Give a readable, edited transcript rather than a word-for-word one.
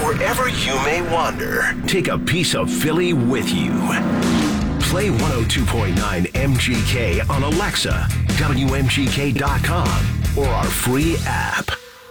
Wherever you may wander, take a piece of Philly with you. Play 102.9 MGK on Alexa, WMGK.com, or our free app.